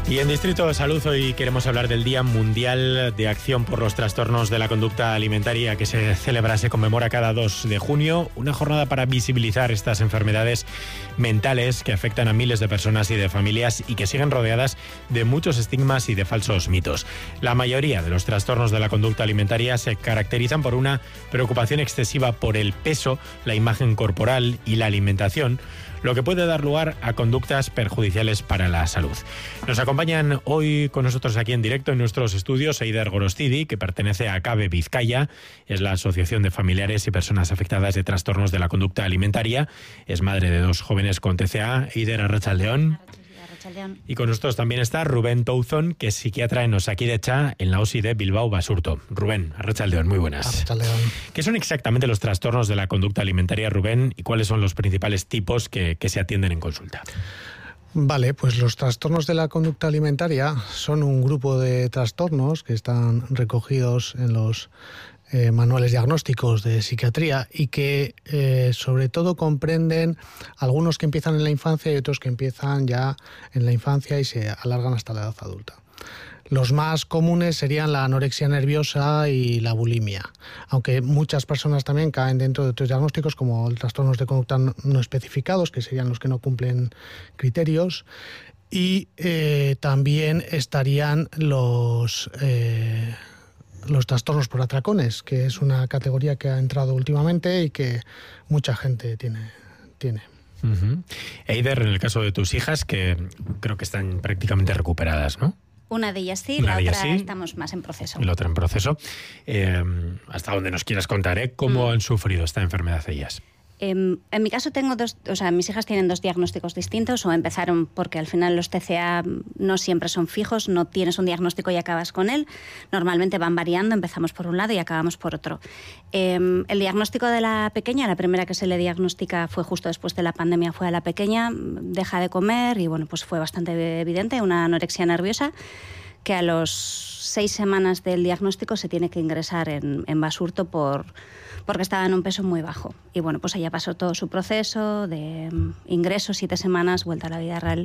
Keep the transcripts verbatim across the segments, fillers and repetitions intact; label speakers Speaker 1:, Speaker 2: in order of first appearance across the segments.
Speaker 1: Y en Distrito de Salud hoy queremos hablar del Día Mundial de Acción por los Trastornos de la Conducta Alimentaria, que se celebra, se conmemora cada dos de junio, una jornada para visibilizar estas enfermedades mentales que afectan a miles de personas y de familias y que siguen rodeadas de muchos estigmas y de falsos mitos. La mayoría de los trastornos de la conducta alimentaria se caracterizan por una preocupación excesiva por el peso, la imagen corporal y la alimentación, lo que puede dar lugar a conductas perjudiciales para la salud. Nos acompañan hoy con nosotros aquí en directo en nuestros estudios Eider Gorostidi, que pertenece a CABE Vizcaya, es la Asociación de Familiares y Personas Afectadas de Trastornos de la Conducta Alimentaria, es madre de dos jóvenes con T C A. Eider, arratsaldeon. Y con nosotros también está Rubén Touzón, que es psiquiatra en Osakidecha, en la O S I de Bilbao Basurto. Rubén, arratsaldeon, muy buenas.
Speaker 2: Arratsaldeon.
Speaker 1: ¿Qué son exactamente los trastornos de la conducta alimentaria, Rubén, y cuáles son los principales tipos que, que se atienden en consulta?
Speaker 2: Vale, pues los trastornos de la conducta alimentaria son un grupo de trastornos que están recogidos en los Eh, manuales diagnósticos de psiquiatría y que eh, sobre todo comprenden algunos que empiezan en la infancia y otros que empiezan ya en la infancia y se alargan hasta la edad adulta. Los más comunes serían la anorexia nerviosa y la bulimia, aunque muchas personas también caen dentro de otros diagnósticos como trastornos de conducta no especificados, que serían los que no cumplen criterios, y eh, también estarían los... Eh, los trastornos por atracones, que es una categoría que ha entrado últimamente y que mucha gente tiene. tiene.
Speaker 1: Uh-huh. Eider, en el caso de tus hijas, que creo que están prácticamente recuperadas, ¿no?
Speaker 3: Una de ellas sí,
Speaker 1: Una
Speaker 3: la
Speaker 1: de ellas
Speaker 3: otra
Speaker 1: sí.
Speaker 3: estamos más en proceso.
Speaker 1: Y la otra en proceso. Eh, hasta donde nos quieras contar, ¿eh? ¿Cómo mm. han sufrido esta enfermedad ellas?
Speaker 3: Eh, en mi caso tengo dos, o sea, mis hijas tienen dos diagnósticos distintos, o empezaron porque al final los T C A no siempre son fijos, no tienes un diagnóstico y acabas con él, normalmente van variando, empezamos por un lado y acabamos por otro. Eh, el diagnóstico de la pequeña, la primera que se le diagnostica fue justo después de la pandemia, fue a la pequeña, deja de comer y bueno, pues fue bastante evidente, una anorexia nerviosa, que a los seis semanas del diagnóstico se tiene que ingresar en, en Basurto por... porque estaba en un peso muy bajo. Y bueno, pues ella pasó todo su proceso de ingreso, siete semanas, vuelta a la vida real.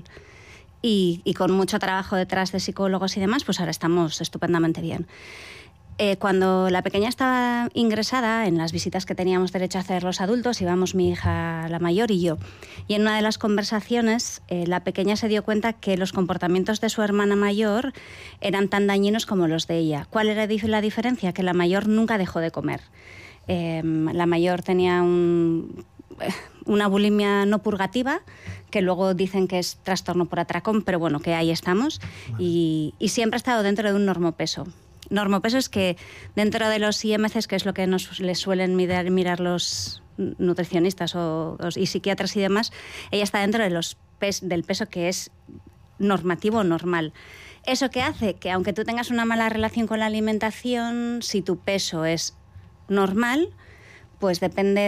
Speaker 3: Y, y con mucho trabajo detrás de psicólogos y demás, pues ahora estamos estupendamente bien. Eh, cuando la pequeña estaba ingresada, en las visitas que teníamos derecho a hacer los adultos, íbamos mi hija, la mayor, y yo. Y en una de las conversaciones, eh, la pequeña se dio cuenta que los comportamientos de su hermana mayor eran tan dañinos como los de ella. ¿Cuál era la diferencia? Que la mayor nunca dejó de comer. Eh, la mayor tenía un, una bulimia no purgativa, que luego dicen que es trastorno por atracón, pero bueno, que ahí estamos, y, y siempre ha estado dentro de un normopeso. Normopeso es que dentro de los I M Cs, que es lo que nos les suelen mirar, mirar los nutricionistas o, o, y psiquiatras y demás, ella está dentro de los pes, del peso que es normativo o normal. ¿Eso qué hace? Que aunque tú tengas una mala relación con la alimentación, si tu peso es normal, pues depende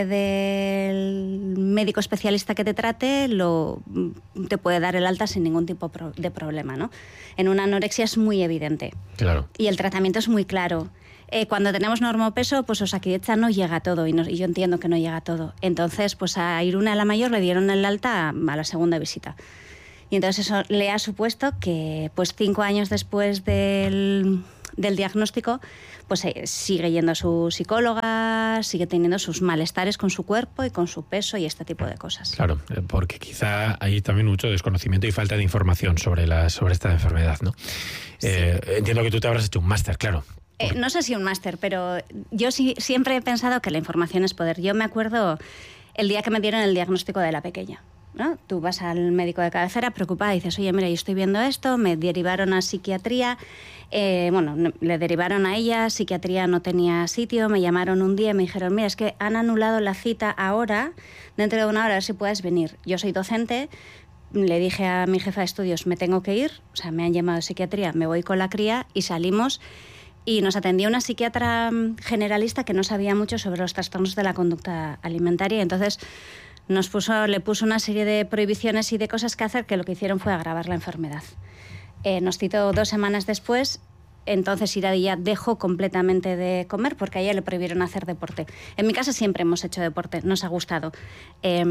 Speaker 3: del médico especialista que te trate, lo, te puede dar el alta sin ningún tipo de problema, ¿no? En una anorexia es muy evidente.
Speaker 1: Claro. Y
Speaker 3: el tratamiento es muy claro. Eh, cuando tenemos normopeso, pues Osakidecha no llega a todo, y, no, y yo entiendo que no llega a todo. Entonces, pues a Irune, a la mayor, le dieron el alta a, a la segunda visita. Y entonces eso le ha supuesto que, pues cinco años después del... del diagnóstico, pues eh, sigue yendo a su psicóloga, sigue teniendo sus malestares con su cuerpo y con su peso y este tipo de cosas.
Speaker 1: Claro, porque quizá hay también mucho desconocimiento y falta de información sobre, la, sobre esta enfermedad, ¿no? Sí. Eh, entiendo que tú te habrás hecho un máster, claro.
Speaker 3: Eh, no sé si un máster, pero yo sí, siempre he pensado que la información es poder. Yo me acuerdo el día que me dieron el diagnóstico de la pequeña, ¿no? Tú vas al médico de cabecera preocupada y dices, oye, mira, yo estoy viendo esto, me derivaron a psiquiatría, eh, bueno, le derivaron a ella, psiquiatría no tenía sitio, me llamaron un día y me dijeron, mira, es que han anulado la cita ahora, dentro de una hora, a ver si puedes venir. Yo soy docente, le dije a mi jefa de estudios, me tengo que ir, o sea, me han llamado de psiquiatría, me voy con la cría y salimos. Y nos atendía una psiquiatra generalista que no sabía mucho sobre los trastornos de la conducta alimentaria, entonces nos puso, le puso una serie de prohibiciones y de cosas que hacer, que lo que hicieron fue agravar la enfermedad. Eh, nos citó dos semanas después, entonces Iradi ya dejó completamente de comer porque a ella le prohibieron hacer deporte. En mi casa siempre hemos hecho deporte, nos ha gustado. Eh,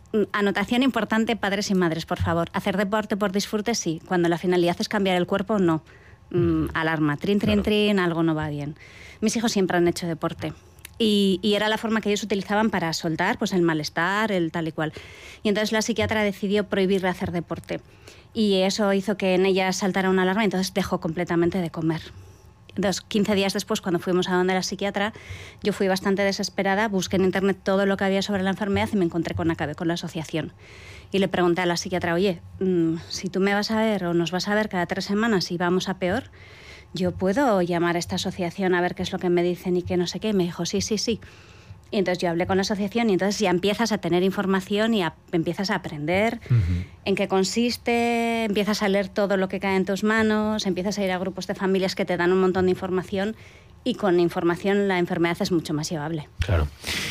Speaker 3: Anotación importante, padres y madres, por favor. Hacer deporte por disfrute, sí. Cuando la finalidad es cambiar el cuerpo, no. Mm, alarma, trin, trin, claro. trin, algo no va bien. Mis hijos siempre han hecho deporte. Y, y era la forma que ellos utilizaban para soltar pues, el malestar, el tal y cual. Y entonces la psiquiatra decidió prohibirle hacer deporte. Y eso hizo que en ella saltara una alarma y entonces dejó completamente de comer. Entonces, quince días después, cuando fuimos a donde la psiquiatra, yo fui bastante desesperada, busqué en internet todo lo que había sobre la enfermedad y me encontré con ACABE, con la asociación. Y le pregunté a la psiquiatra, oye, mmm, si tú me vas a ver o nos vas a ver cada tres semanas y vamos a peor, ¿yo puedo llamar a esta asociación a ver qué es lo que me dicen y qué no sé qué? Y me dijo, sí, sí, sí. Y entonces yo hablé con la asociación y entonces ya empiezas a tener información y a, empiezas a aprender uh-huh. en qué consiste, empiezas a leer todo lo que cae en tus manos, empiezas a ir a grupos de familias que te dan un montón de información y con información la enfermedad es mucho más llevable.
Speaker 1: Claro.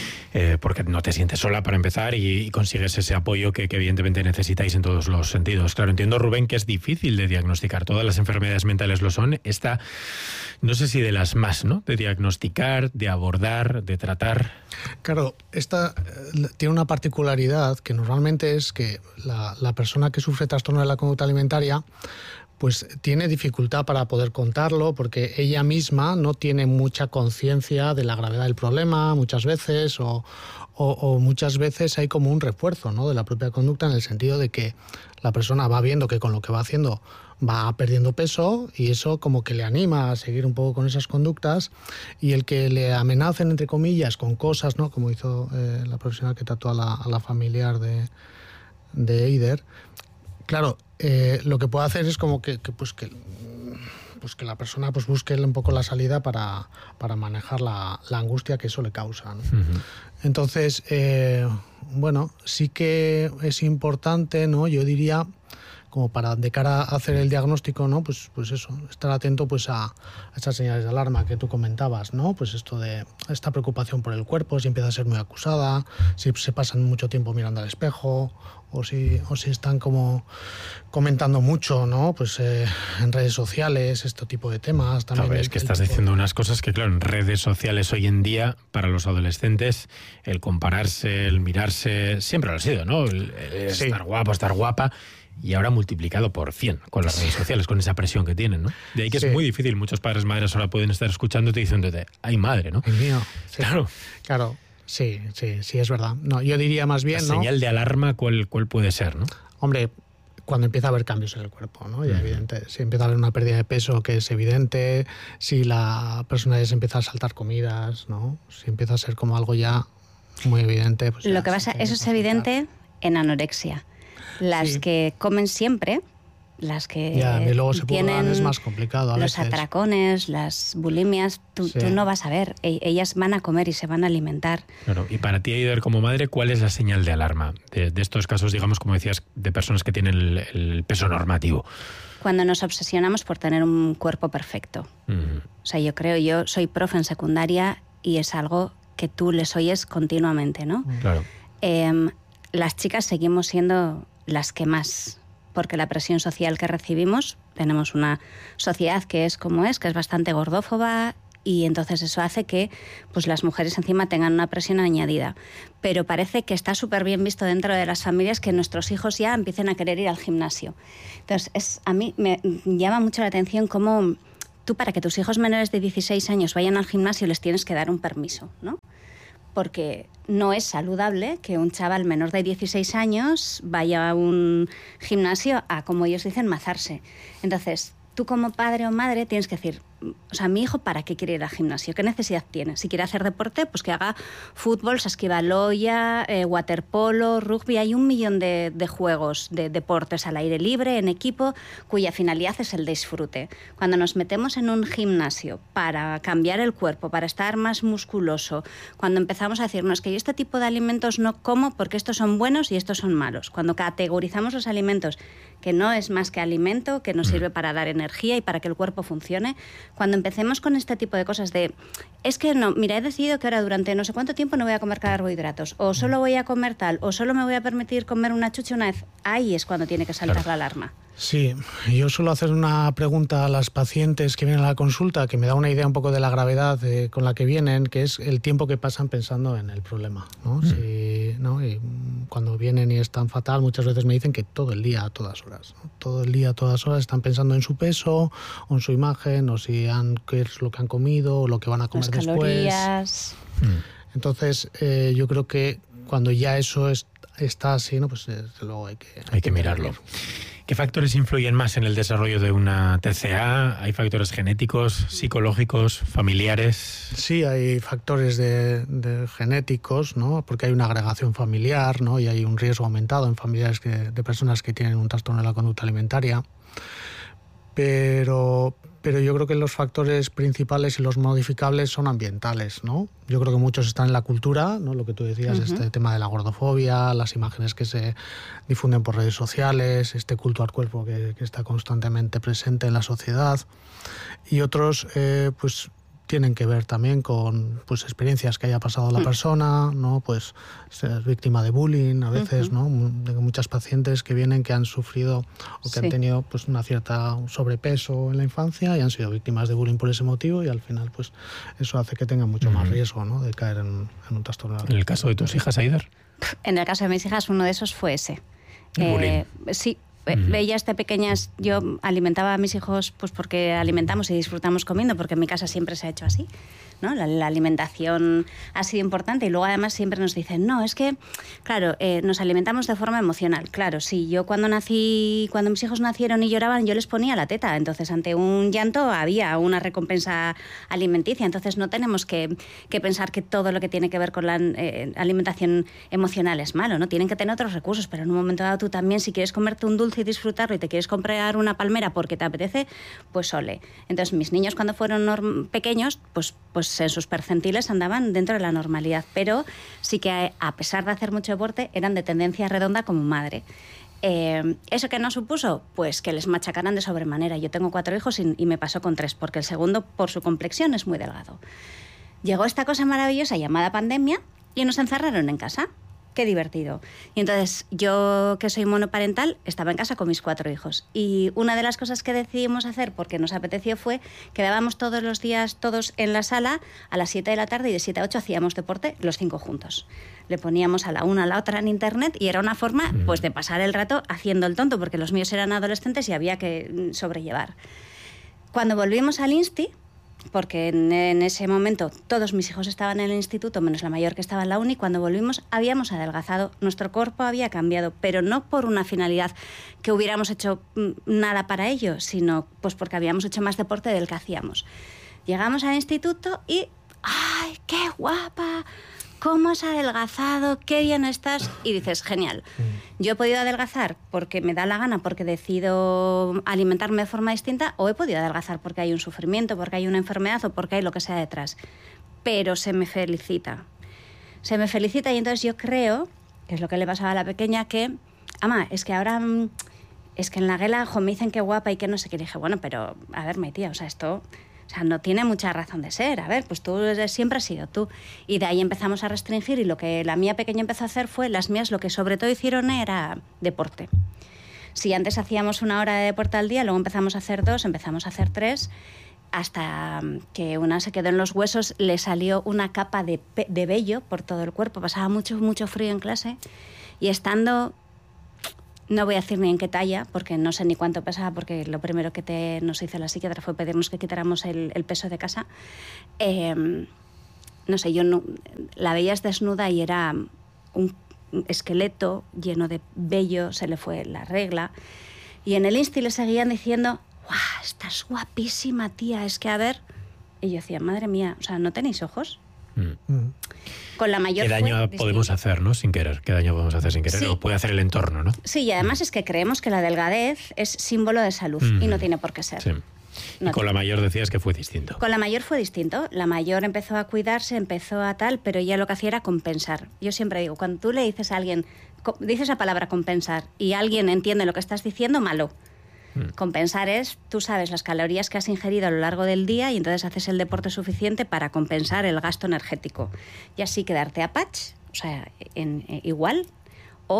Speaker 1: Eh, porque no te sientes sola para empezar y, y consigues ese apoyo que, que evidentemente necesitáis en todos los sentidos. Claro, entiendo, Rubén, que es difícil de diagnosticar. Todas las enfermedades mentales lo son. Esta, no sé si de las más, ¿no? De diagnosticar, de abordar, de tratar.
Speaker 2: Claro, esta eh, tiene una particularidad que normalmente es que la, la persona que sufre trastorno de la conducta alimentaria pues tiene dificultad para poder contarlo porque ella misma no tiene mucha conciencia de la gravedad del problema muchas veces o, o, o muchas veces hay como un refuerzo, ¿no? de la propia conducta en el sentido de que la persona va viendo que con lo que va haciendo va perdiendo peso y eso como que le anima a seguir un poco con esas conductas y el que le amenacen entre comillas con cosas, ¿no? como hizo eh, la profesional que trató a la, a la familiar de, de Eider. Claro, eh, lo que puede hacer es como que, que, pues que, pues que la persona pues busque un poco la salida para, para manejar la, la angustia que eso le causa, ¿no? Uh-huh. Entonces, eh, bueno, sí que es importante, ¿no? Yo diría, como para de cara a hacer el diagnóstico, ¿no? Pues, pues eso, estar atento pues a, a estas señales de alarma que tú comentabas, ¿no? Pues esto de esta preocupación por el cuerpo, si empieza a ser muy acusada, si se pasan mucho tiempo mirando al espejo, o si, o si están como comentando mucho, ¿no? Pues eh, en redes sociales, este tipo de temas. También
Speaker 1: claro, es que estás diciendo unas cosas que, claro, en redes sociales hoy en día, para los adolescentes, el compararse, el mirarse, siempre lo ha sido, ¿no? El, el sí. Estar guapo, estar guapa. Y ahora multiplicado por cien con las redes sociales, con esa presión que tienen, ¿no? De ahí que sí. Es muy difícil. Muchos padres, madres ahora pueden estar escuchándote y diciéndote, ay madre, ¿no?
Speaker 2: El mío. Sí.
Speaker 1: Claro.
Speaker 2: Claro. Sí, sí, sí, es verdad. No, yo diría más bien,
Speaker 1: la
Speaker 2: ¿no?
Speaker 1: señal de alarma, ¿cuál, cuál puede ser, no?
Speaker 2: Hombre, cuando empieza a haber cambios en el cuerpo, ¿no? Ya uh-huh. evidente. Si empieza a haber una pérdida de peso que es evidente, si la persona ya se empieza a saltar comidas, ¿no? Si empieza a ser como algo ya muy evidente. Pues
Speaker 3: Lo que pasa, eso es evidente en anorexia. Las sí. que comen siempre, las que
Speaker 2: ya, y luego se
Speaker 3: tienen
Speaker 2: es más complicado a
Speaker 3: los
Speaker 2: veces.
Speaker 3: atracones, las bulimias, tú, sí. tú no vas a ver. Ellas van a comer y se van a alimentar.
Speaker 1: Claro. Y para ti, Eider, como madre, ¿cuál es la señal de alarma de, de estos casos, digamos, como decías, de personas que tienen el, el peso normativo?
Speaker 3: Cuando nos obsesionamos por tener un cuerpo perfecto. Uh-huh. O sea, yo creo, yo soy profe en secundaria y es algo que tú les oyes continuamente, ¿no?
Speaker 1: Claro.
Speaker 3: Eh, las chicas seguimos siendo las que más, porque la presión social que recibimos, tenemos una sociedad que es como es, que es bastante gordófoba y entonces eso hace que pues, las mujeres encima tengan una presión añadida. Pero parece que está súper bien visto dentro de las familias que nuestros hijos ya empiecen a querer ir al gimnasio. Entonces, es, a mí me llama mucho la atención cómo tú para que tus hijos menores de dieciséis años vayan al gimnasio les tienes que dar un permiso, ¿no? Porque no es saludable que un chaval menor de dieciséis años vaya a un gimnasio a, como ellos dicen, mazarse. Entonces, tú como padre o madre tienes que decir, o sea, mi hijo, ¿para qué quiere ir al gimnasio? ¿Qué necesidad tiene? Si quiere hacer deporte, pues que haga fútbol, sasquibaloya, eh, waterpolo, rugby. Hay un millón de, de juegos, de deportes al aire libre, en equipo, cuya finalidad es el disfrute. Cuando nos metemos en un gimnasio para cambiar el cuerpo, para estar más musculoso, cuando empezamos a decir, no, es que yo este tipo de alimentos no como porque estos son buenos y estos son malos. Cuando categorizamos los alimentos, que no es más que alimento, que nos sirve para dar energía y para que el cuerpo funcione. Cuando empecemos con este tipo de cosas de, es que no, mira, he decidido que ahora durante no sé cuánto tiempo no voy a comer carbohidratos, o solo voy a comer tal, o solo me voy a permitir comer una chuche una vez, ahí es cuando tiene que saltar claro. la alarma.
Speaker 2: Sí, yo suelo hacer una pregunta a las pacientes que vienen a la consulta que me da una idea un poco de la gravedad eh, con la que vienen, que es el tiempo que pasan pensando en el problema, ¿no? Mm. Sí, ¿no? Y cuando vienen y están fatal, muchas veces me dicen que todo el día, a todas horas, ¿no? Todo el día, a todas horas están pensando en su peso, o en su imagen, o si han, qué es lo que han comido, o lo que van a comer
Speaker 3: las
Speaker 2: después.
Speaker 3: Calorías.
Speaker 2: Mm. Entonces, eh, yo creo que cuando ya eso es, está así, ¿no? Pues desde luego hay que,
Speaker 1: hay hay que mirarlo. Mirar. ¿Qué factores influyen más en el desarrollo de una T C A? ¿Hay factores genéticos, psicológicos, familiares?
Speaker 2: Sí, hay factores de, de genéticos, ¿no? Porque hay una agregación familiar, ¿no? Y hay un riesgo aumentado en familiares que, de personas que tienen un trastorno de la conducta alimentaria. Pero, pero yo creo que los factores principales y los modificables son ambientales, ¿no? Yo creo que muchos están en la cultura, ¿no? Lo que tú decías, uh-huh. este tema de la gordofobia, las imágenes que se difunden por redes sociales, este culto al cuerpo que, que está constantemente presente en la sociedad. Y otros, eh, pues, tienen que ver también con pues experiencias que haya pasado la persona, ¿no? Pues ser víctima de bullying a veces, uh-huh. ¿no? Tengo muchas pacientes que vienen que han sufrido o que sí. han tenido pues una cierta sobrepeso en la infancia y han sido víctimas de bullying por ese motivo y al final pues eso hace que tengan mucho uh-huh. más riesgo, ¿no? De caer en, en un trastorno.
Speaker 1: ¿En el caso de tus hijas, Aider?
Speaker 3: En el caso de mis hijas uno de esos fue ese.
Speaker 1: ¿El eh, bullying?
Speaker 3: Sí. Ellas de pequeñas, yo alimentaba a mis hijos pues porque alimentamos y disfrutamos comiendo, porque en mi casa siempre se ha hecho así, ¿no? La, la alimentación ha sido importante y luego además siempre nos dicen, no, es que, claro, eh, nos alimentamos de forma emocional. Claro, sí, yo cuando nací, cuando mis hijos nacieron y lloraban, yo les ponía la teta, entonces ante un llanto había una recompensa alimenticia, entonces no tenemos que, que pensar que todo lo que tiene que ver con la eh, alimentación emocional es malo, ¿no? Tienen que tener otros recursos, pero en un momento dado tú también, si quieres comerte un dulce y disfrutarlo y te quieres comprar una palmera porque te apetece, pues ole. Entonces mis niños cuando fueron norm- pequeños, pues, pues en sus percentiles andaban dentro de la normalidad, pero sí que a pesar de hacer mucho deporte eran de tendencia redonda como madre. Eh, ¿Eso qué nos supuso? Pues que les machacaran de sobremanera. Yo tengo cuatro hijos y, y me pasó con tres, porque el segundo, por su complexión, es muy delgado. Llegó esta cosa maravillosa llamada pandemia y nos encerraron en casa. Qué divertido. Y entonces yo, que soy monoparental, estaba en casa con mis cuatro hijos. Y una de las cosas que decidimos hacer, porque nos apeteció, fue quedábamos todos los días, todos en la sala, a las siete de la tarde y de siete a ocho hacíamos deporte los cinco juntos. Le poníamos a la una a la otra en internet y era una forma pues, de pasar el rato haciendo el tonto, porque los míos eran adolescentes y había que sobrellevar. Cuando volvimos al Insti, porque en, en ese momento todos mis hijos estaban en el instituto, menos la mayor que estaba en la uni, cuando volvimos habíamos adelgazado, nuestro cuerpo había cambiado, pero no por una finalidad que hubiéramos hecho nada para ello, sino pues porque habíamos hecho más deporte del que hacíamos. Llegamos al instituto y ¡ay, qué guapa! ¿Cómo has adelgazado? ¡Qué bien estás! Y dices, genial. Yo he podido adelgazar porque me da la gana, porque decido alimentarme de forma distinta, o he podido adelgazar porque hay un sufrimiento, porque hay una enfermedad o porque hay lo que sea detrás. Pero se me felicita. Se me felicita y entonces yo creo, que es lo que le pasaba a la pequeña, que, ama, es que ahora, es que en la guela jo, me dicen qué guapa y que no sé qué. Le dije, bueno, pero a ver, mi tía, o sea, esto... O sea, no tiene mucha razón de ser. A ver, pues tú siempre has sido tú. Y de ahí empezamos a restringir y lo que la mía pequeña empezó a hacer fue, las mías lo que sobre todo hicieron era deporte. Si antes hacíamos una hora de deporte al día, luego empezamos a hacer dos, empezamos a hacer tres, hasta que una se quedó en los huesos, le salió una capa de, de vello por todo el cuerpo. Pasaba mucho, mucho frío en clase y estando... No voy a decir ni en qué talla, porque no sé ni cuánto pesaba, porque lo primero que te, nos hizo la psiquiatra fue pedirnos que quitáramos el, el peso de casa. Eh, no sé, yo no, la veías desnuda y era un esqueleto lleno de vello, se le fue la regla. Y en el Insti le seguían diciendo, ¡guau, estás guapísima, tía! Es que a ver... Y yo decía, madre mía, o sea, ¿no tenéis ojos? Mm. Con la mayor
Speaker 1: ¿Qué daño
Speaker 3: fue
Speaker 1: podemos
Speaker 3: distinto.
Speaker 1: hacer, ¿no? Sin querer. ¿Qué daño podemos hacer sin querer? Sí. O puede hacer el entorno, ¿no?
Speaker 3: Sí, y además es que creemos que la delgadez es símbolo de salud mm. y no tiene por qué ser.
Speaker 1: Sí.
Speaker 3: No
Speaker 1: y con la mayor decías que fue distinto.
Speaker 3: Con la mayor fue distinto. La mayor empezó a cuidarse, empezó a tal, pero ella lo que hacía era compensar. Yo siempre digo, cuando tú le dices a alguien, dices la palabra compensar y alguien entiende lo que estás diciendo, malo. Compensar es, tú sabes las calorías que has ingerido a lo largo del día y entonces haces el deporte suficiente para compensar el gasto energético. Y así quedarte a patch, o sea, en, en, igual, o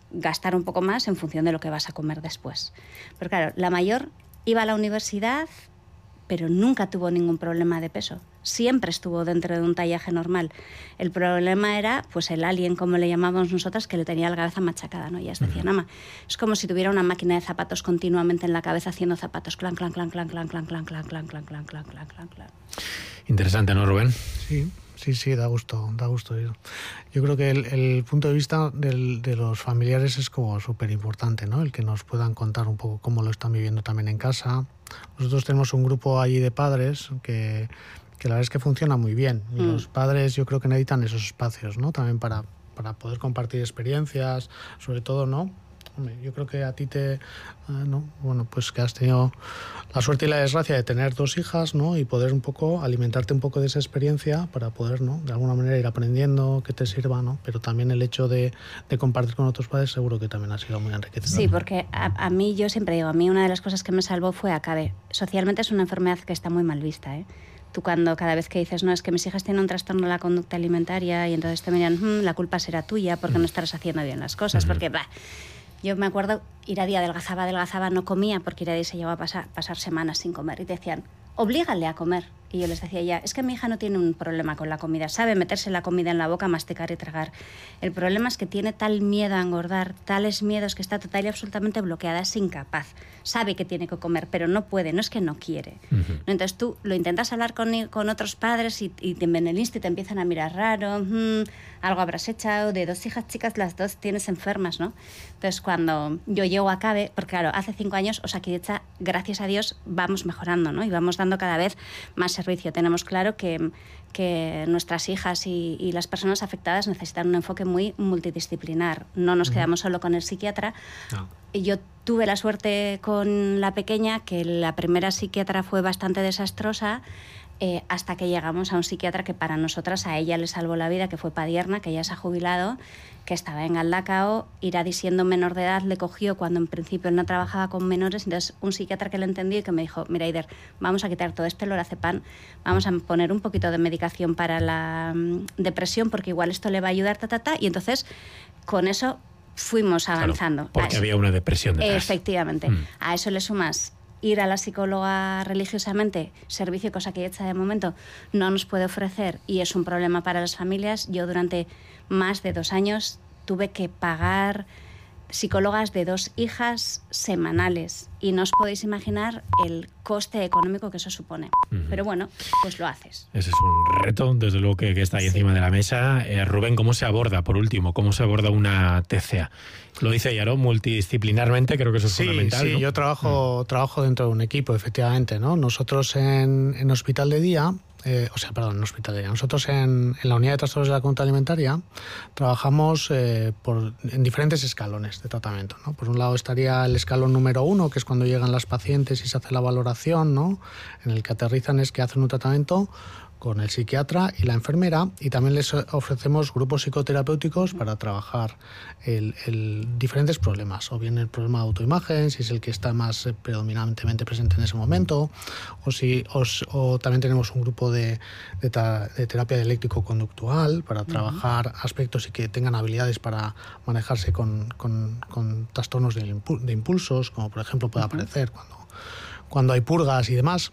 Speaker 3: gastar un poco más en función de lo que vas a comer después. Pero claro, la mayor iba a la universidad, pero nunca tuvo ningún problema de peso. Siempre estuvo dentro de un tallaje normal. El problema era, pues, el alien, como le llamamos nosotras, que le tenía la cabeza machacada, ¿no? Y ellas decían, ama, es como si tuviera una máquina de zapatos continuamente en la cabeza haciendo zapatos. Clan, clan, clan, clan, clan, clan, clan, clan, clan, clan, clan, clan, clan, clan, clan.
Speaker 1: Interesante, ¿no, Rubén?
Speaker 2: Sí. Sí, sí, da gusto, da gusto. Yo creo que el, el punto de vista del, de los familiares es como súper importante, ¿no? El que nos puedan contar un poco cómo lo están viviendo también en casa. Nosotros tenemos un grupo allí de padres que, que la verdad es que funciona muy bien. Y mm. los padres yo creo que necesitan esos espacios, ¿no? También para, para poder compartir experiencias, sobre todo, ¿no? Hombre, yo creo que a ti te... Uh, ¿no? Bueno, pues que has tenido la suerte y la desgracia de tener dos hijas, ¿no? Y poder un poco alimentarte un poco de esa experiencia para poder, ¿no? De alguna manera ir aprendiendo, que te sirva, ¿no? Pero también el hecho de, de compartir con otros padres seguro que también ha sido muy enriquecedor.
Speaker 3: Sí, porque a, a mí, yo siempre digo, a mí una de las cosas que me salvó fue Acabe. Socialmente es una enfermedad que está muy mal vista, ¿eh? Tú cuando cada vez que dices, no, es que mis hijas tienen un trastorno de la conducta alimentaria y entonces te miran, hm, la culpa será tuya porque no estarás haciendo bien las cosas, uh-huh. porque, bah, yo me acuerdo, Iradi adelgazaba, adelgazaba, no comía porque Iradi se llevaba a pasar, pasar semanas sin comer y te decían, oblígale a comer. Y yo les decía ya, es que mi hija no tiene un problema con la comida, sabe meterse la comida en la boca, masticar y tragar. El problema es que tiene tal miedo a engordar, tales miedos que está total y absolutamente bloqueada, es incapaz. Sabe que tiene que comer, pero no puede, no es que no quiere. Uh-huh. Entonces tú lo intentas hablar con, con otros padres y, y en el insti te empiezan a mirar raro, mmm, algo habrás echado, de dos hijas chicas, las dos tienes enfermas, ¿no? Entonces cuando yo llego a Acabe, porque claro, hace cinco años Osakidetza, gracias a Dios, vamos mejorando, ¿no? Y vamos dando cada vez más servicio. Tenemos claro que, que nuestras hijas y, y las personas afectadas necesitan un enfoque muy multidisciplinar. No nos uh-huh. quedamos solo con el psiquiatra. No. Yo tuve la suerte con la pequeña, que la primera psiquiatra fue bastante desastrosa, eh, hasta que llegamos a un psiquiatra que para nosotras, a ella le salvó la vida, que fue Padierna, que ya se ha jubilado, que estaba en Galdakao. Iradi, siendo menor de edad, le cogió cuando en principio no trabajaba con menores. Entonces un psiquiatra que le entendió y que me dijo, mira, Ider, vamos a quitar todo este lorazepam, vamos a poner un poquito de medicación para la um, depresión, porque igual esto le va a ayudar, ta, ta, ta. Y entonces con eso fuimos avanzando.
Speaker 1: Claro, porque había una depresión detrás.
Speaker 3: Efectivamente. Mm. A eso le sumas ir a la psicóloga religiosamente, servicio, cosa que Osakidetza de momento no nos puede ofrecer y es un problema para las familias. Yo durante más de dos años tuve que pagar psicólogas de dos hijas semanales y no os podéis imaginar el coste económico que eso supone. Uh-huh. Pero bueno, pues lo haces.
Speaker 1: Ese es un reto, desde luego, que, que está ahí sí. encima de la mesa. Eh, Rubén, ¿cómo se aborda, por último, cómo se aborda una T C A? Lo dice Yaro, multidisciplinarmente, creo que eso es
Speaker 2: sí,
Speaker 1: fundamental.
Speaker 2: Sí,
Speaker 1: ¿no?
Speaker 2: yo trabajo, uh-huh. trabajo dentro de un equipo, efectivamente, ¿no? Nosotros en, en Hospital de Día, Eh, o sea, perdón, en hospital de día. Nosotros en, en la unidad de trastornos de la conducta alimentaria trabajamos eh, por, en diferentes escalones de tratamiento, ¿no? Por un lado estaría el escalón número uno, que es cuando llegan las pacientes y se hace la valoración, ¿no? En el que aterrizan es que hacen un tratamiento con el psiquiatra y la enfermera, y también les ofrecemos grupos psicoterapéuticos para trabajar el, el diferentes problemas, o bien el problema de autoimagen, si es el que está más predominantemente presente en ese momento, o si o, o también tenemos un grupo de, de, ta, de terapia dialéctico-conductual para trabajar uh-huh. aspectos y que tengan habilidades para manejarse con, con, con trastornos de, impu- de impulsos, como por ejemplo puede uh-huh. aparecer cuando, cuando hay purgas y demás.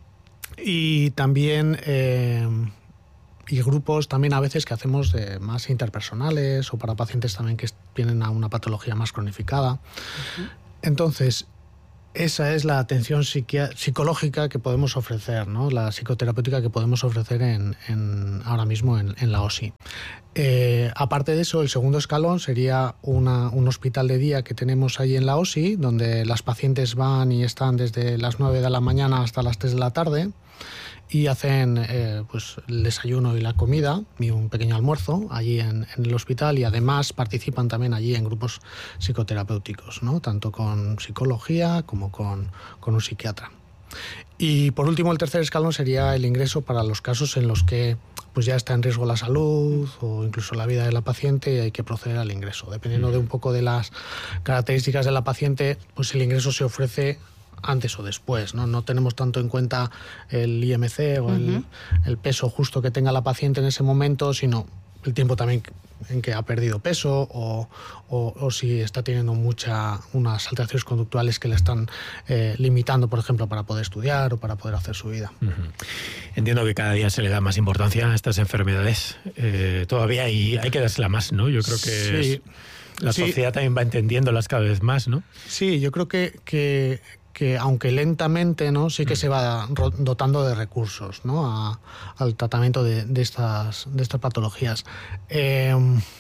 Speaker 2: Y también eh, y grupos también a veces que hacemos de más interpersonales o para pacientes también que vienen a una patología más cronificada. Uh-huh. Entonces, esa es la atención psiqui- psicológica que podemos ofrecer, ¿no? La psicoterapéutica que podemos ofrecer en, en, ahora mismo en, en la O S I. Eh, aparte de eso, el segundo escalón sería una, un hospital de día que tenemos ahí en la O S I, donde las pacientes van y están desde las nueve de la mañana hasta las tres de la tarde y hacen eh, pues el desayuno y la comida y un pequeño almuerzo allí en, en el hospital, y además participan también allí en grupos psicoterapéuticos, ¿no? Tanto con psicología como con, con un psiquiatra. Y por último, el tercer escalón sería el ingreso para los casos en los que pues ya está en riesgo la salud o incluso la vida de la paciente y hay que proceder al ingreso. Dependiendo de un poco de las características de la paciente, pues el ingreso se ofrece antes o después, ¿no? No tenemos tanto en cuenta el I M C o uh-huh. el, el peso justo que tenga la paciente en ese momento, sino el tiempo también en que ha perdido peso o, o, o si está teniendo mucha unas alteraciones conductuales que le están eh, limitando, por ejemplo, para poder estudiar o para poder hacer su vida.
Speaker 1: Uh-huh. Entiendo que cada día se le da más importancia a estas enfermedades. Eh, todavía hay, hay que dársela más, ¿no? Yo creo que
Speaker 2: sí.
Speaker 1: es, la
Speaker 2: sí.
Speaker 1: sociedad también va entendiéndolas cada vez más, ¿no?
Speaker 2: Sí, yo creo que... que que aunque lentamente, ¿no? Sí que se va dotando de recursos, ¿no? A, al tratamiento de, de, estas, de estas patologías. Eh,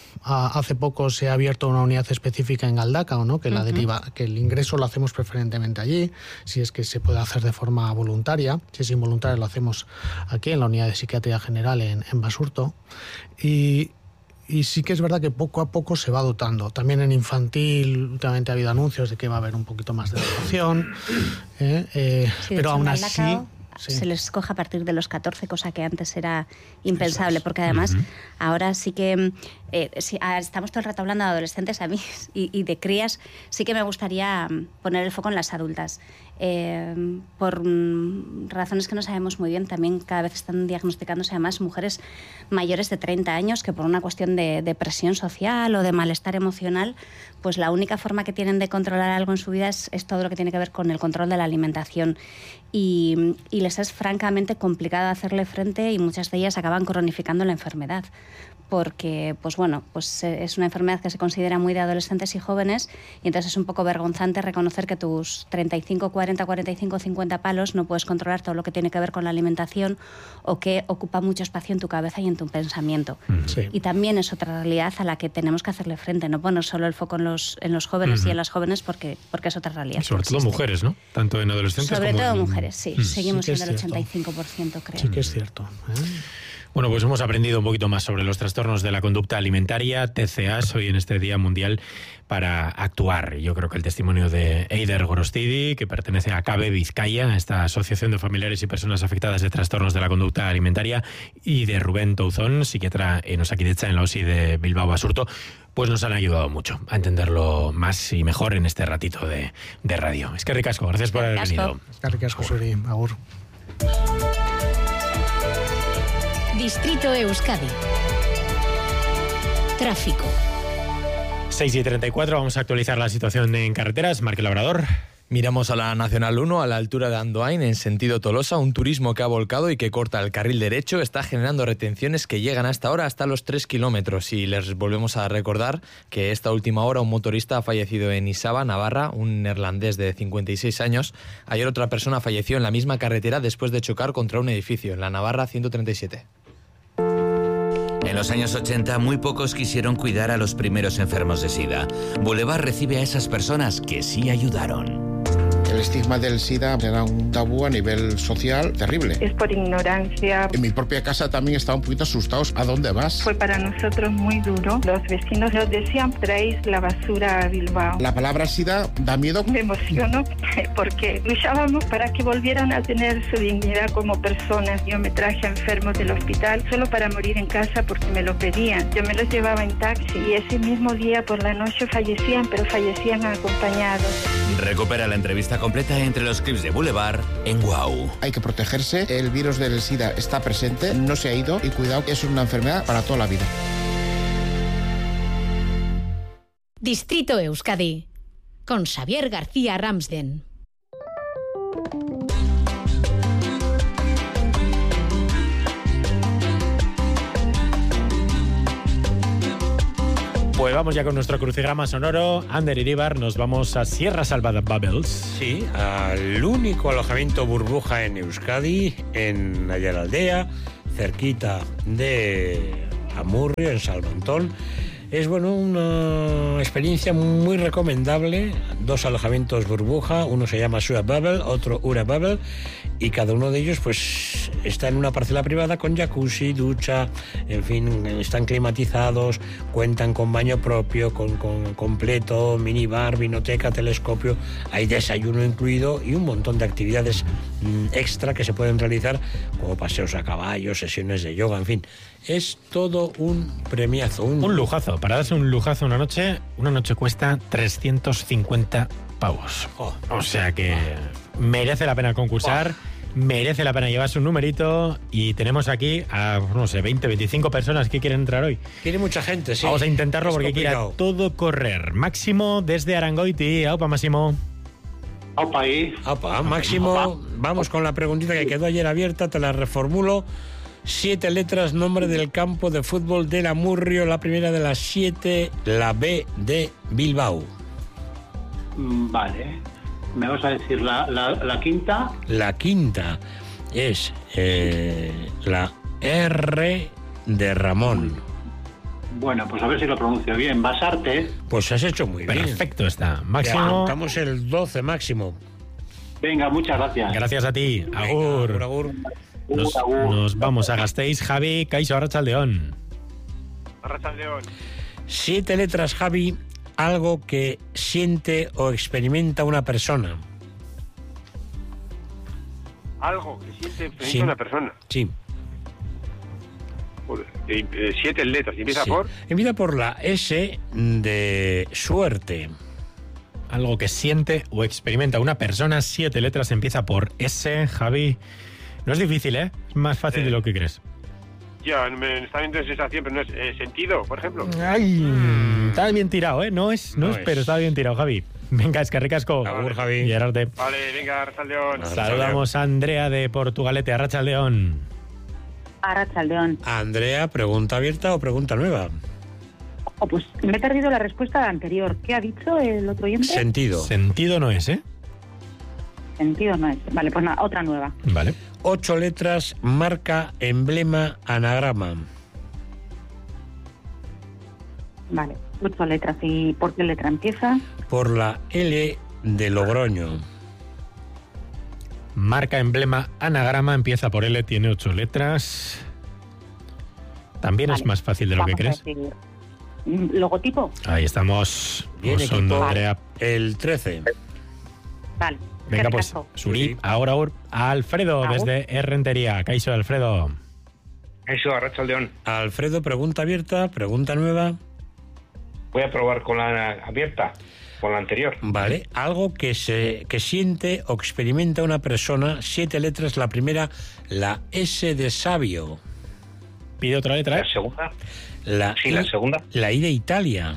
Speaker 2: a, hace poco se ha abierto una unidad específica en Galdacao, ¿no? Que, la uh-huh. deriva, que el ingreso lo hacemos preferentemente allí, si es que se puede hacer de forma voluntaria. Si es involuntaria lo hacemos aquí en la unidad de psiquiatría general en, en Basurto. Y... Y sí que es verdad que poco a poco se va dotando. También en infantil últimamente ha habido anuncios de que va a haber un poquito más de dotación. ¿eh? Eh,
Speaker 3: sí,
Speaker 2: pero aún así...
Speaker 3: Sí. Se les coge a partir de los catorce, cosa que antes era impensable, porque además uh-huh. ahora sí que eh, si, ah, estamos todo el rato hablando de adolescentes a mí y, y de crías, sí que me gustaría poner el foco en las adultas. Eh, por mm, razones que no sabemos muy bien, también cada vez están diagnosticándose además mujeres mayores de treinta años que por una cuestión de, de presión social o de malestar emocional, pues la única forma que tienen de controlar algo en su vida es, es todo lo que tiene que ver con el control de la alimentación. Y, y les es francamente complicado hacerle frente y muchas de ellas acaban cronificando la enfermedad porque pues bueno, pues es una enfermedad que se considera muy de adolescentes y jóvenes y entonces es un poco vergonzante reconocer que tus treinta y cinco, cuarenta, cuarenta y cinco, cincuenta palos no puedes controlar todo lo que tiene que ver con la alimentación o que ocupa mucho espacio en tu cabeza y en tu pensamiento. Sí. Y también es otra realidad a la que tenemos que hacerle frente, no poner solo el foco en los, en los jóvenes uh-huh. y en las jóvenes porque, porque es otra realidad.
Speaker 1: Y sobre todo mujeres, ¿no? Tanto en adolescentes
Speaker 3: sobre
Speaker 1: como
Speaker 3: todo
Speaker 1: en...
Speaker 3: mujeres, sí. Uh-huh. Seguimos sí siendo el ochenta y cinco por ciento, creo.
Speaker 2: Sí que es cierto. ¿eh?
Speaker 1: Bueno, pues hemos aprendido un poquito más sobre los trastornos de la conducta alimentaria, T C A, hoy en este Día Mundial para actuar. Yo creo que el testimonio de Eider Gorostidi, que pertenece a CABE Vizcaya, esta Asociación de Familiares y Personas Afectadas de Trastornos de la Conducta Alimentaria, y de Rubén Touzón, psiquiatra en Osakidetza, en la O S I de Bilbao Basurto, pues nos han ayudado mucho a entenderlo más y mejor en este ratito de, de radio. Es que ricasco, gracias por haber venido.
Speaker 2: Es que ricasco, Suri, agur.
Speaker 4: Distrito Euskadi. Tráfico.
Speaker 1: seis y treinta y cuatro, vamos a actualizar la situación en carreteras. Marque el Labrador.
Speaker 5: Miramos a la Nacional uno, a la altura de Andoain, en sentido Tolosa. Un turismo que ha volcado y que corta el carril derecho está generando retenciones que llegan hasta ahora hasta los tres kilómetros. Y les volvemos a recordar que esta última hora un motorista ha fallecido en Isaba, Navarra, un neerlandés de cincuenta y seis años. Ayer otra persona falleció en la misma carretera después de chocar contra un edificio, en la Navarra ciento treinta y siete.
Speaker 6: En los años ochenta, muy pocos quisieron cuidar a los primeros enfermos de SIDA. Boulevard recibe a esas personas que sí ayudaron.
Speaker 7: El estigma del SIDA era un tabú a nivel social terrible.
Speaker 8: Es por ignorancia.
Speaker 7: En mi propia casa también estaba un poquito asustados. ¿A dónde vas?
Speaker 8: Fue para nosotros muy duro. Los vecinos nos decían, traéis la basura a Bilbao.
Speaker 7: La palabra SIDA da miedo.
Speaker 8: Me emociono porque luchábamos para que volvieran a tener su dignidad como personas. Yo me traje a enfermos del hospital solo para morir en casa porque me lo pedían. Yo me los llevaba en taxi y ese mismo día por la noche fallecían, pero fallecían acompañados.
Speaker 6: Recupera la entrevista completa entre los clips de Boulevard en Wow.
Speaker 7: Hay que protegerse, el virus del SIDA está presente, no se ha ido y cuidado que es una enfermedad para toda la vida.
Speaker 4: Distrito Euskadi, con Xavier García Ramsden.
Speaker 1: Pues vamos ya con nuestro crucigrama sonoro. Ander Iríbar, nos vamos a Sierra Salvada Bubbles.
Speaker 9: Sí, al único alojamiento burbuja en Euskadi, en Ayaraldea, cerquita de Amurrio, en Salmontón. Es bueno, una experiencia muy recomendable. Dos alojamientos burbuja, uno se llama Sura Bubble, otro Ura Bubble, y cada uno de ellos pues está en una parcela privada con jacuzzi, ducha, en fin, están climatizados, cuentan con baño propio, con, con completo, minibar, vinoteca, telescopio, hay desayuno incluido y un montón de actividades mmm, extra que se pueden realizar, como paseos a caballo, sesiones de yoga, en fin. Es todo un premiazo. Un,
Speaker 1: un lujazo. Para darse un lujazo una noche, una noche cuesta trescientos cincuenta pavos. Oh. O sea que merece la pena concursar. Oh. merece la pena llevarse un numerito y tenemos aquí a, no sé, veinte, veinticinco personas que quieren entrar hoy.
Speaker 9: Tiene mucha gente, sí.
Speaker 1: Vamos a intentarlo
Speaker 9: Es
Speaker 1: porque quiera todo correr. Máximo desde Arangoiti. Aupa, Máximo.
Speaker 10: Aupa ahí.
Speaker 9: Aupa, Máximo. Aupa. Vamos con la preguntita que quedó ayer abierta, te la reformulo. Siete letras, nombre del campo de fútbol del Amurrio, la primera de las siete, la B de Bilbao.
Speaker 10: Vale. ¿Me vas a decir la, la, la quinta?
Speaker 9: La quinta es eh, la R de Ramón.
Speaker 10: Bueno, pues a ver si lo pronuncio bien. Basarte.
Speaker 9: Pues has hecho muy bien.
Speaker 1: Perfecto está. Máximo.
Speaker 9: Estamos el doce, Máximo.
Speaker 10: Venga, muchas gracias.
Speaker 1: Gracias a ti. Agur.
Speaker 9: Venga, agur, agur.
Speaker 1: Nos, nos vamos a Gasteiz. Javi, Kaixo, Arratsaldeon.
Speaker 11: Arratsaldeon.
Speaker 9: Siete letras, Javi. Algo que siente o experimenta una persona.
Speaker 11: Algo que siente o experimenta
Speaker 9: Sí.
Speaker 11: una persona.
Speaker 9: Sí.
Speaker 11: Por, eh, eh, siete letras. ¿Y empieza
Speaker 9: Sí.
Speaker 11: por?
Speaker 9: Empieza por la S de suerte.
Speaker 1: Algo que siente o experimenta una persona. Siete letras, empieza por S. Javi. No es difícil, ¿eh? Es más fácil
Speaker 11: Eh.
Speaker 1: de lo que crees.
Speaker 11: Ya, me está viendo sensación, pero no es eh, sentido, por ejemplo.
Speaker 1: Ay, mm. Está bien tirado, ¿eh? No es, no,
Speaker 11: No
Speaker 1: es,
Speaker 11: es.
Speaker 1: pero está bien tirado, Javi. Venga, es que ricasco.
Speaker 9: Agur, Javi.
Speaker 1: Gerarte.
Speaker 11: Vale, venga, Arratsaldeon.
Speaker 1: Saludamos a Andrea de Portugalete, Arratsaldeon.
Speaker 12: Arratsaldeon.
Speaker 9: Andrea, ¿pregunta abierta o pregunta nueva?
Speaker 12: Oh, pues me he perdido la respuesta anterior. ¿Qué ha dicho el otro oyente?
Speaker 9: Sentido.
Speaker 1: Sentido no es, ¿eh?
Speaker 12: Sentido no es. Vale, pues nada, otra nueva.
Speaker 1: Vale.
Speaker 9: Ocho letras, marca, emblema, anagrama.
Speaker 12: Vale, ocho letras. ¿Y por qué letra empieza?
Speaker 9: Por la L de Logroño.
Speaker 1: Marca, emblema, anagrama, empieza por L, tiene ocho letras. También
Speaker 12: Vale.
Speaker 1: es más fácil de lo que
Speaker 12: Vamos a
Speaker 1: crees.
Speaker 12: decir, mm, ¿logotipo?
Speaker 1: Ahí estamos.
Speaker 9: Bien,
Speaker 1: Osondo,
Speaker 9: equipo.
Speaker 1: Andrea.
Speaker 9: El trece.
Speaker 12: Vale.
Speaker 1: Venga, pues,
Speaker 12: Perfecto.
Speaker 1: Suri, ahora ahora, Alfredo,
Speaker 12: Agur.
Speaker 1: desde Errentería. Caixo, Alfredo.
Speaker 11: Eso, Arratsaldeon.
Speaker 9: Alfredo, pregunta abierta, pregunta nueva.
Speaker 11: Voy a probar con la abierta, con la anterior.
Speaker 9: Vale, algo que se que siente o experimenta una persona, siete letras, la primera, la S de sabio.
Speaker 1: Pide otra letra, ¿eh?
Speaker 11: La segunda.
Speaker 9: La
Speaker 11: Sí,
Speaker 9: I,
Speaker 11: la segunda.
Speaker 9: La I de Italia.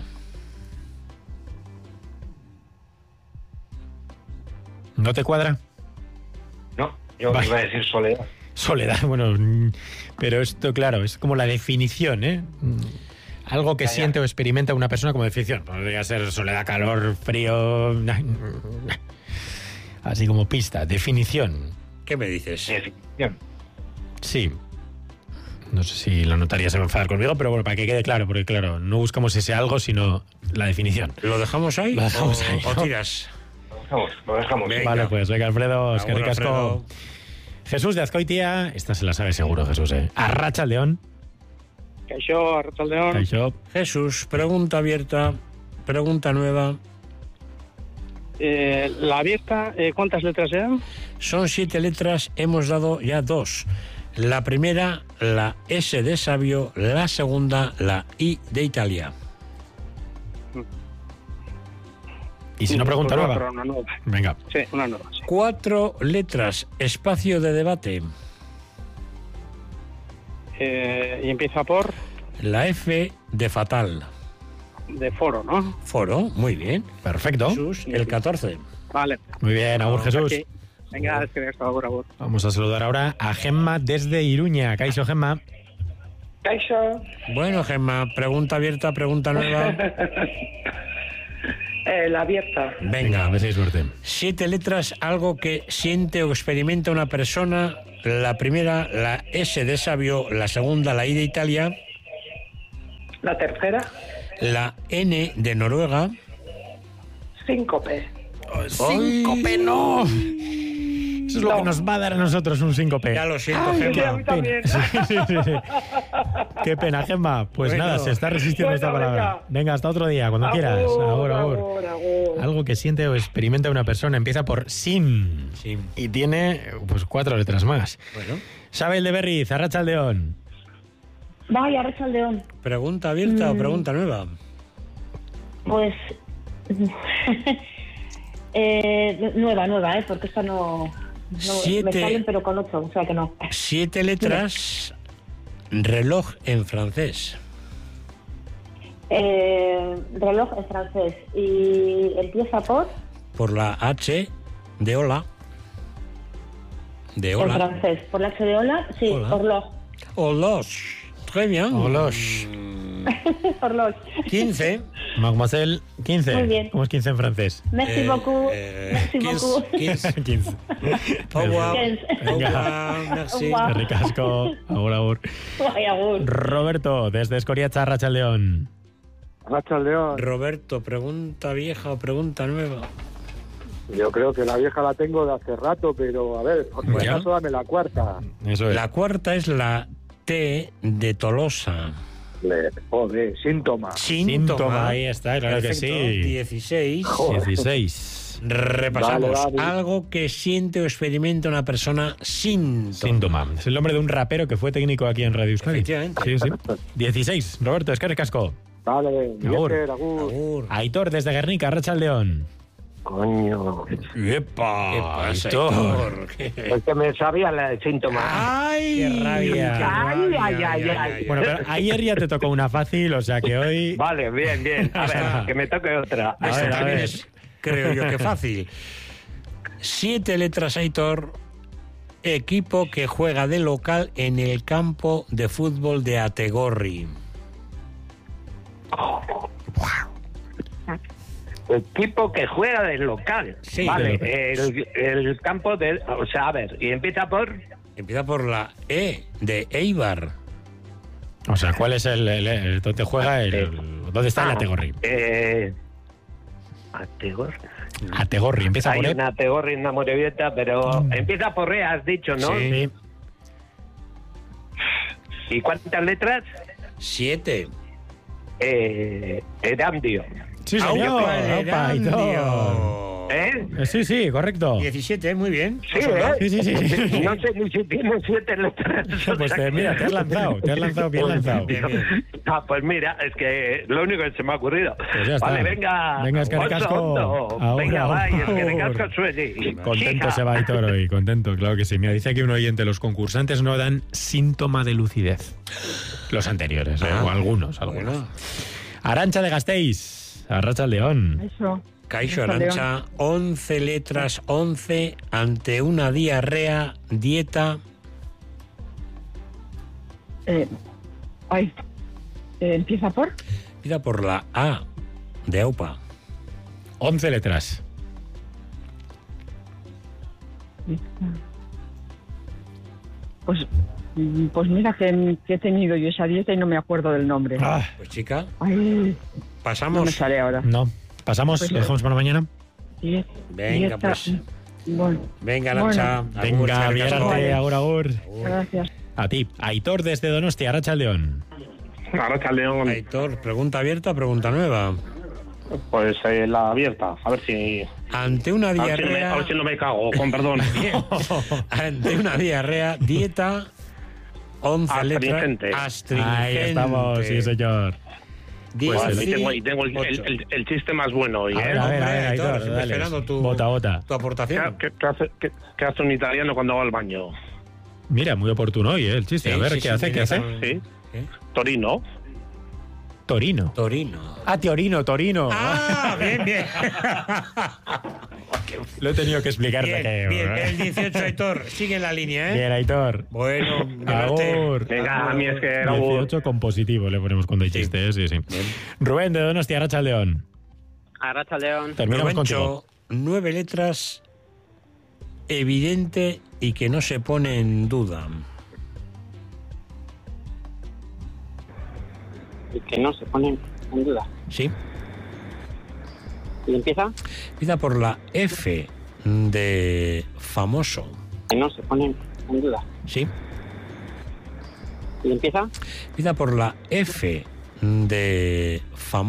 Speaker 1: ¿No te cuadra?
Speaker 11: No, yo
Speaker 1: Vale.
Speaker 11: iba a decir soledad.
Speaker 1: Soledad, bueno, mm, pero esto, claro, es como la definición, ¿eh? Mm, Algo que
Speaker 11: Ya, ya.
Speaker 1: siente o experimenta una persona como definición. Podría ser soledad, calor, frío. Así como pista, definición.
Speaker 9: ¿Qué me dices?
Speaker 11: Definición.
Speaker 1: Sí. No sé si lo notarías, se va a enfadar conmigo, pero bueno, para que quede claro, porque claro, no buscamos ese algo, sino la definición.
Speaker 9: ¿Lo dejamos ahí?
Speaker 1: Lo dejamos
Speaker 9: o,
Speaker 1: ahí,
Speaker 9: ¿O
Speaker 1: ¿no?
Speaker 9: tiras?
Speaker 11: Lo dejamos, lo dejamos.
Speaker 9: Venga.
Speaker 1: Vale, pues venga, Alfredo, es que
Speaker 9: Agur,
Speaker 1: ricasco.
Speaker 9: Alfredo.
Speaker 1: Jesús de Azcoitia, esta se la sabe seguro, Jesús, ¿eh? Arratsaldeon.
Speaker 10: Kaixo, Arratsaldeon.
Speaker 1: Kaixo.
Speaker 9: Jesús, pregunta abierta, pregunta nueva.
Speaker 10: Eh, la abierta, eh, ¿cuántas letras eran?
Speaker 9: Son siete letras, hemos dado ya dos. La primera, la S de sabio, la segunda, la I de Italia.
Speaker 1: Y si no, pregunta
Speaker 10: Pues
Speaker 1: nueva.
Speaker 10: otra, una nueva.
Speaker 1: Venga.
Speaker 10: Sí, una nueva, sí.
Speaker 9: Cuatro letras, espacio de debate.
Speaker 10: Eh, y empieza por
Speaker 9: La F de fatal.
Speaker 10: de foro, ¿no?
Speaker 9: Foro, muy bien.
Speaker 1: Perfecto.
Speaker 9: Jesús, el catorce.
Speaker 10: Vale.
Speaker 1: Muy bien, Agur, Jesús.
Speaker 10: Aquí. Venga, es que esto, ahora, ahora.
Speaker 1: Vamos a saludar ahora a Gemma desde Iruña. Caixo, Gemma.
Speaker 10: Kaixo.
Speaker 9: Bueno, Gemma, pregunta abierta, pregunta nueva.
Speaker 10: Eh, la abierta.
Speaker 1: Venga, a ver si hay suerte.
Speaker 9: Siete letras, algo que siente o experimenta una persona. La primera, la S de sabio, la segunda, la I de Italia,
Speaker 10: La tercera,
Speaker 9: la N de Noruega.
Speaker 10: síncope.
Speaker 1: ¡Síncope, no! Eso es lo que nos va a dar a nosotros un síncope.
Speaker 9: Ya lo siento,
Speaker 10: Ay, sí, a
Speaker 9: Gemma.
Speaker 10: mí también.
Speaker 1: Sí, sí, sí, sí. Qué pena, Gemma. Pues
Speaker 9: Bueno.
Speaker 1: nada, se está resistiendo
Speaker 10: Bueno,
Speaker 1: esta palabra.
Speaker 10: venga.
Speaker 1: Venga, hasta otro día, cuando quieras. Agur, agur.
Speaker 10: agur, agur.
Speaker 1: Algo que siente o experimenta una persona empieza por sin.
Speaker 9: Sí.
Speaker 1: Y tiene pues cuatro letras más.
Speaker 9: Bueno,
Speaker 1: Sabel de Berriz, Arratsaldeon.
Speaker 12: Vaya, Arratsaldeon.
Speaker 9: pregunta abierta o
Speaker 12: Mm.
Speaker 9: pregunta nueva.
Speaker 12: Pues... eh, nueva, nueva, ¿eh? Porque esta no... No,
Speaker 9: Siete.
Speaker 12: Me salen, pero con ocho, o sea que no.
Speaker 9: Siete letras, reloj en francés.
Speaker 12: Eh, reloj en francés. Y empieza por...
Speaker 9: Por la H de hola. De
Speaker 12: En
Speaker 9: hola.
Speaker 12: francés. Por la H de hola, sí,
Speaker 9: Hola.
Speaker 12: horloge.
Speaker 9: Holos. Très bien.
Speaker 1: Holos.
Speaker 12: Horloge.
Speaker 9: quince.
Speaker 1: Mademoiselle, quince.
Speaker 12: Muy bien.
Speaker 1: ¿Cómo es quince en francés?
Speaker 12: Merci
Speaker 9: Eh,
Speaker 12: beaucoup.
Speaker 9: eh,
Speaker 12: Merci
Speaker 9: quince,
Speaker 12: beaucoup.
Speaker 9: quince.
Speaker 1: quince.
Speaker 9: Au revoir.
Speaker 12: Quince.
Speaker 9: Au
Speaker 1: Venga.
Speaker 9: revoir, merci.
Speaker 12: Au revoir.
Speaker 1: Qué ricasco. Agur, agur.
Speaker 12: Ay, agur.
Speaker 1: Roberto, desde Escoriacha, Arratsaldeon.
Speaker 13: León.
Speaker 9: Roberto, pregunta vieja o pregunta nueva.
Speaker 13: Yo creo que la vieja la tengo de hace rato, pero a ver, por si
Speaker 9: Bueno.
Speaker 13: acaso dame la cuarta.
Speaker 1: Eso es.
Speaker 9: La cuarta es la T de Tolosa.
Speaker 13: Le, joder, síntoma.
Speaker 1: Síntoma, ahí está, claro que
Speaker 9: Perfecto.
Speaker 1: sí.
Speaker 9: dieciséis.
Speaker 1: dieciséis.
Speaker 9: Repasamos.
Speaker 13: Vale, vale.
Speaker 9: Algo que siente o experimenta una persona síntoma.
Speaker 1: Síntoma. Es el nombre de un rapero que fue técnico aquí en Radio Euskadi.
Speaker 9: Efectivamente.
Speaker 1: Sí, sí. dieciséis. Roberto, es que casco.
Speaker 13: Vale,
Speaker 1: Agur.
Speaker 13: Mieter, agur.
Speaker 9: Agur.
Speaker 1: Aitor, desde Guernica, Arratsaldeon.
Speaker 13: Coño.
Speaker 1: ¡Epa!
Speaker 9: ¿Qué pasa,
Speaker 1: Aitor.
Speaker 9: Aitor?
Speaker 13: Es que me sabía la de síntoma.
Speaker 9: ¡Ay!
Speaker 1: ¡Qué rabia!
Speaker 9: qué
Speaker 13: Ay,
Speaker 9: rabia,
Speaker 13: ay, ay, ay.
Speaker 1: Bueno, pero ayer ya te tocó una fácil, o sea que hoy...
Speaker 13: Vale, bien, bien. A ver, que me toque otra.
Speaker 1: A
Speaker 9: Esta
Speaker 1: ver, a
Speaker 9: también
Speaker 1: ver.
Speaker 9: es, creo yo que fácil. Siete letras, Aitor. Equipo que juega de local en el campo de fútbol de Ategorri.
Speaker 14: Equipo que juega del local.
Speaker 9: Sí,
Speaker 14: vale,
Speaker 9: pero-
Speaker 14: el, el campo del... O sea, a ver, y empieza por...
Speaker 9: Empieza por la E de Eibar.
Speaker 1: O sea, ¿cuál es el... el, el- ¿Dónde juega el... el- ¿Dónde está el
Speaker 14: Ah,
Speaker 1: Ategorri?
Speaker 14: Eh, Ategorri.
Speaker 1: Ategorri, empieza
Speaker 14: Hay
Speaker 1: por E.
Speaker 14: una Ategorri en la Morevieta, pero empieza por E, has dicho, ¿no?
Speaker 1: Sí.
Speaker 14: ¿Y cuántas letras?
Speaker 9: Siete.
Speaker 14: Eh, Erandio.
Speaker 1: Sí, señor.
Speaker 9: Aupa,
Speaker 1: Opa, Aitor.
Speaker 9: Erandio.
Speaker 14: ¿Eh?
Speaker 1: Eh, Sí, sí, correcto.
Speaker 9: diecisiete, muy bien.
Speaker 14: Sí, ¿eh?
Speaker 1: Sí, sí, sí.
Speaker 14: No sé ni si tiene siete letras.
Speaker 1: Pues te, mira, te has lanzado, te has lanzado bien lanzado.
Speaker 9: Bien, bien.
Speaker 14: Ah, pues mira, es que lo único que se me ha ocurrido.
Speaker 1: Pues ya está.
Speaker 14: Vale, venga.
Speaker 1: Venga, Escaricasco.
Speaker 14: Oso, oso.
Speaker 1: Ahora,
Speaker 14: Venga, va, y
Speaker 1: ahora.
Speaker 14: Escaricasco suele.
Speaker 1: Contento
Speaker 14: Chica.
Speaker 1: se va Aitor hoy, contento, claro que sí. Mira, dice aquí un oyente, los concursantes no dan síntoma de lucidez. Los anteriores, ¿eh?
Speaker 9: Ah,
Speaker 1: o algunos, algunos.
Speaker 9: Bueno.
Speaker 1: Arantxa de Gasteiz, Arratsaldeon.
Speaker 12: Eso.
Speaker 9: Caixo
Speaker 12: Eso,
Speaker 9: Arantxa, once letras, once, ante una diarrea, dieta.
Speaker 12: Eh, ay. Eh, ¿Empieza por?
Speaker 9: Empieza por la A de Aupa.
Speaker 1: once letras.
Speaker 12: Pues, mm, pues mira que, que he tenido yo esa dieta y no me acuerdo del nombre.
Speaker 1: Ah,
Speaker 9: Pues chica,
Speaker 12: Ay, no me
Speaker 9: pasamos.
Speaker 12: sale ahora.
Speaker 1: no. ¿Pasamos?
Speaker 12: Pues
Speaker 1: ¿Lo dejamos para mañana?
Speaker 12: Die-
Speaker 9: Venga,
Speaker 12: dieta-
Speaker 9: pues.
Speaker 12: Bueno,
Speaker 9: Venga, Arantxa. Agur,
Speaker 1: Venga,
Speaker 9: Escaricasco.
Speaker 1: viérate, agur, agur.
Speaker 12: gracias.
Speaker 1: A ti, Aitor desde Donostia, Arratsaldeon.
Speaker 11: Arratsaldeon.
Speaker 9: Aitor, pregunta abierta, pregunta nueva.
Speaker 11: Pues eh, la abierta, a ver si...
Speaker 9: Ante una
Speaker 11: A ver si, no me,
Speaker 9: diarrea.
Speaker 11: a ver si no me cago, con perdón.
Speaker 9: Ante una diarrea, dieta, once letras.
Speaker 11: Astringente.
Speaker 9: Astringente.
Speaker 1: Ahí estamos, sí, señor.
Speaker 11: Pues,
Speaker 9: Dieci-
Speaker 11: y tengo, y tengo el, el- el- el chiste más bueno hoy,
Speaker 1: A
Speaker 11: ¿eh?
Speaker 1: ver, a ver, a
Speaker 9: Hombre,
Speaker 1: ver,
Speaker 9: Aitor,
Speaker 1: Aitor,
Speaker 9: estoy
Speaker 1: dale.
Speaker 9: esperando tu-
Speaker 1: Bota, bota.
Speaker 9: Tu
Speaker 11: ¿Qué,
Speaker 9: aportación.
Speaker 11: qué- qué hace, qué- qué hace un italiano cuando va al baño?
Speaker 1: Mira, muy oportuno hoy, ¿eh? El chiste.
Speaker 9: Sí,
Speaker 1: a ver,
Speaker 9: sí,
Speaker 1: ¿qué
Speaker 9: sí,
Speaker 1: hace? ¿Qué
Speaker 9: tiene
Speaker 1: hace?
Speaker 9: razón.
Speaker 11: ¿Sí?
Speaker 9: ¿Eh?
Speaker 11: Torino.
Speaker 1: Torino.
Speaker 9: Torino.
Speaker 1: Ah, Torino, Torino.
Speaker 9: Ah, bien, bien.
Speaker 1: Lo he tenido que explicar.
Speaker 9: Bien,
Speaker 1: que...
Speaker 9: bien, el dieciocho, Aitor. Sigue en la línea, ¿eh?
Speaker 1: Bien, Aitor.
Speaker 9: Bueno, levante.
Speaker 1: Agur.
Speaker 11: Venga, a mí es que era un...
Speaker 1: dieciocho con positivo le ponemos cuando hay chiste, ¿eh? Sí, sí. Rubén de Donostia, Arratsaldeon.
Speaker 15: Arratsaldeon.
Speaker 1: Terminamos contigo.
Speaker 9: Rubencho, nueve letras, evidente y que no se pone en duda.
Speaker 15: Y que no se ponen en duda.
Speaker 9: ¿Sí?
Speaker 15: ¿Y empieza?
Speaker 9: Empieza por la F de famoso.
Speaker 15: Que no se ponen en duda.
Speaker 9: ¿Sí?
Speaker 15: ¿Y empieza?
Speaker 9: Empieza por la F de famoso.